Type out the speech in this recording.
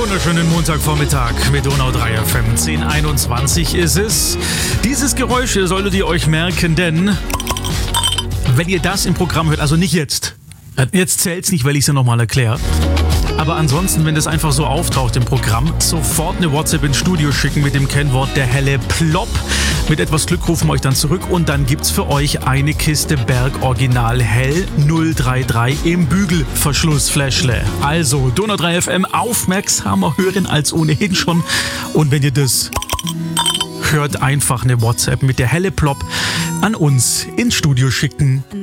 wunderschönen Montagvormittag mit Donau 3 FM. 10:21 ist es. Dieses Geräusch solltet ihr euch merken, denn wenn ihr das im Programm hört, also nicht jetzt. Jetzt zählt's nicht, weil ich es ja nochmal erkläre. Aber ansonsten, wenn das einfach so auftaucht im Programm, sofort eine WhatsApp ins Studio schicken mit dem Kennwort der helle Plop. Mit etwas Glück rufen wir euch dann zurück und dann gibt's für euch eine Kiste Berg Original Hell 033 im Bügelverschlussfläschle. Also Donau 3 FM aufmerksamer hören als ohnehin schon. Und wenn ihr das hört, einfach eine WhatsApp mit der helle Plop an uns ins Studio schicken.